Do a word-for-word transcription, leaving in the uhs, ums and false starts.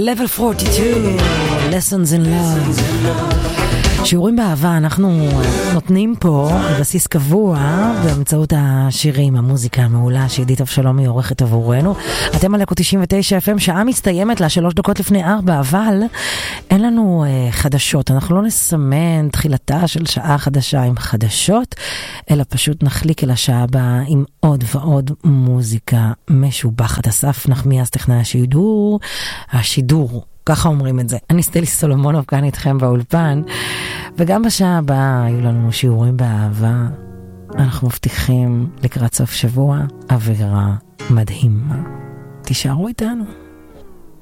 level forty-two, lessons in love. שיעורים באהבה אנחנו נותנים פה על בסיס קבוע באמצעות השירים, המוזיקה המעולה שעידית אבשלומי עורכת עבורנו. אתם על אקו תשעים ותשע אף אם, שעה מסתיימת לה שלוש דקות לפני ארבע, אבל אין לנו uh, חדשות. אנחנו לא נסמן תחילתה של שעה חדשה עם חדשות, אלא פשוט נחליק אל השעה הבאה עם עוד ועוד מוזיקה משובחת. אסף נחמיאס טכנאי השידור, השידור. ככה אומרים את זה. אני סטלי סולומונוב כאן איתכם באולפן, וגם בשעה הבאה היו לנו שיעורים באהבה. אנחנו מבטיחים לקראת סוף שבוע אווירה מדהימה. תישארו איתנו.